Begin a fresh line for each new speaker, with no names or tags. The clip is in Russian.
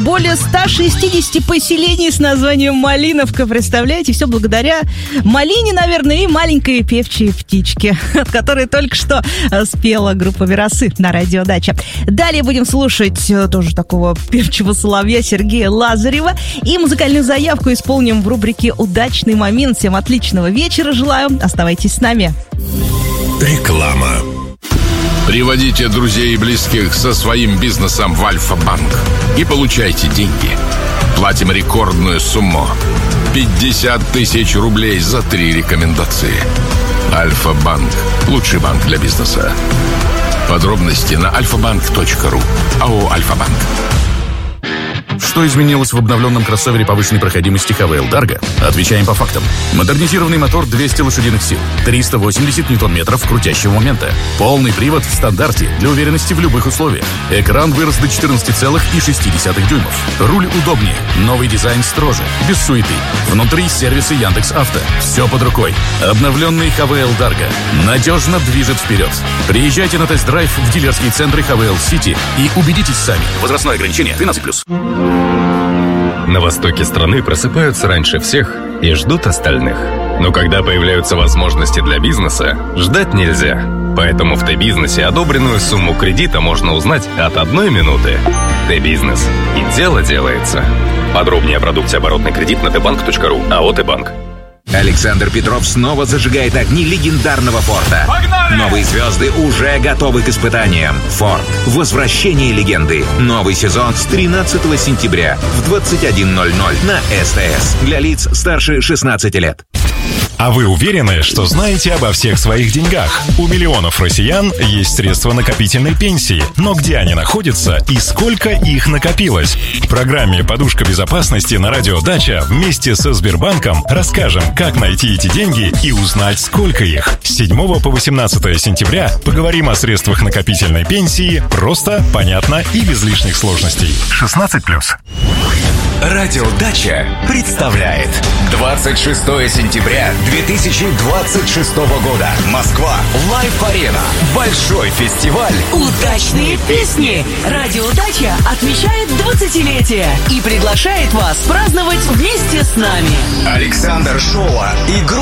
более 160 поселений с названием Малиновка. Представляете, все благодаря малине, наверное, и маленькой певчей птичке, от которой только что спела группа «Верасы» на радио «Дача». Далее будем слушать тоже такого певчего соловья Сергея Лазарева. И музыкальную заявку исполним в рубрике «Удачный момент». Всем отличного вечера желаю. Оставайтесь с нами.
Реклама. Приводите друзей и близких со своим бизнесом в Альфа-банк и получайте деньги. Платим рекордную сумму – 50 тысяч рублей за 3 рекомендации. Альфа-банк – лучший банк для бизнеса. Подробности на alfabank.ru. АО «Альфа-банк».
Что изменилось в обновленном кроссовере повышенной проходимости ХВЛ Дарго? Отвечаем по фактам. Модернизированный мотор 200 лошадиных сил, 380 ньютон-метров крутящего момента, полный привод в стандарте для уверенности в любых условиях. Экран вырос до 14,6 дюймов. Руль удобнее, новый дизайн строже, без суеты. Внутри сервисы Яндекс.Авто. Все под рукой. Обновленный ХВЛ Дарго надежно движет вперед. Приезжайте на тест-драйв в дилерские центры ХВЛ Сити и убедитесь сами. Возрастное ограничение 13+.
На востоке страны просыпаются раньше всех и ждут остальных. Но когда появляются возможности для бизнеса, ждать нельзя. Поэтому в Т-бизнесе одобренную сумму кредита можно узнать от 1 минуты. Т-бизнес. И дело делается. Подробнее о продукте оборотный кредит на tbank.ru. АО «Т-банк».
Александр Петров снова зажигает огни легендарного Форда.
Погнали!
Новые звезды уже готовы к испытаниям. Форд. Возвращение легенды. Новый сезон с 13 сентября в 21:00 на СТС. Для лиц старше 16 лет.
А вы уверены, что знаете обо всех своих деньгах? У миллионов россиян есть средства накопительной пенсии. Но где они находятся и сколько их накопилось? В программе «Подушка безопасности» на радио «Дача» вместе со Сбербанком расскажем, как найти эти деньги и узнать, сколько их. С 7 по 18 сентября поговорим о средствах накопительной пенсии просто, понятно и без лишних сложностей. 16+.
Радио «Дача» представляет 26 сентября 2026 года. Москва. Лайв-арена. Большой фестиваль.
Удачные песни. Радио «Дача» отмечает 20-летие и приглашает вас праздновать вместе с нами.
Александр Шоуа и группа